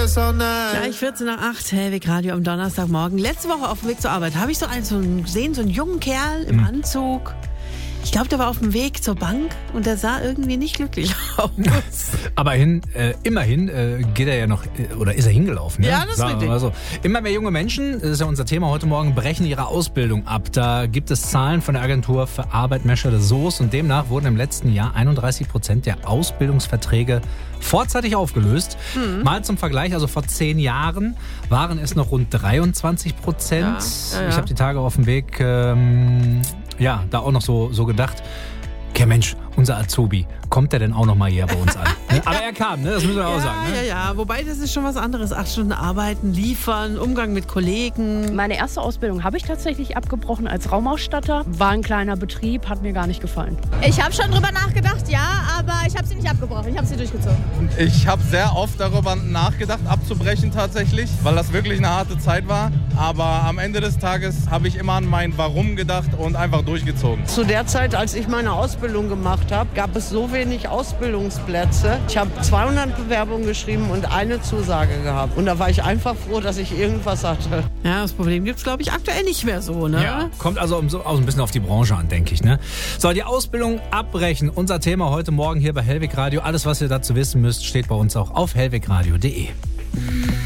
Gleich 14:08, Hellwig Radio am Donnerstagmorgen. Letzte Woche auf dem Weg zur Arbeit habe ich so einen jungen Kerl im Anzug. Ich glaube, der war auf dem Weg zur Bank und der sah irgendwie nicht glücklich aus. Aber immerhin geht er ja noch, oder ist er hingelaufen? Ne? Ja, das ist richtig. Also, immer mehr junge Menschen, das ist ja unser Thema heute Morgen, brechen ihre Ausbildung ab. Da gibt es Zahlen von der Agentur für Arbeit Merschede-Soos und demnach wurden im letzten Jahr 31% der Ausbildungsverträge vorzeitig aufgelöst. Mal zum Vergleich, also vor 10 Jahren waren es noch rund 23%. Ja. Ich habe die Tage auf dem Weg da auch noch so gedacht, okay Mensch, unser Azubi, kommt der denn auch noch mal hier bei uns an? Aber er kam, ne? Das müssen wir auch sagen. Ne? Ja, wobei das ist schon was anderes. 8 Stunden arbeiten, liefern, Umgang mit Kollegen. Meine erste Ausbildung habe ich tatsächlich abgebrochen als Raumausstatter. War ein kleiner Betrieb, hat mir gar nicht gefallen. Ich habe schon drüber nachgedacht, ja, aber ich habe sie nicht abgebrochen. Ich habe sie durchgezogen. Ich habe sehr oft darüber nachgedacht, abzubrechen tatsächlich, weil das wirklich eine harte Zeit war. Aber am Ende des Tages habe ich immer an mein Warum gedacht und einfach durchgezogen. Zu der Zeit, als ich meine Ausbildung gemacht habe, gab es so wenig Ausbildungsplätze. Ich habe 200 Bewerbungen geschrieben und eine Zusage gehabt. Und da war ich einfach froh, dass ich irgendwas hatte. Ja, das Problem gibt es, glaube ich, aktuell nicht mehr so, ne? Ja, kommt also auch ein bisschen auf die Branche an, denke ich. Ne? So, die Ausbildung abbrechen. Unser Thema heute Morgen hier bei Hellwig Radio. Alles, was ihr dazu wissen müsst, steht bei uns auch auf hellwigradio.de.